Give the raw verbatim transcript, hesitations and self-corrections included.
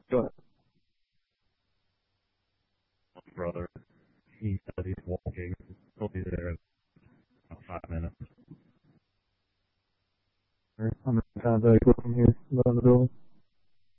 Go ahead. Brother, he said he's walking. He'll be there in about five minutes. I'm in contact with him here, about the building.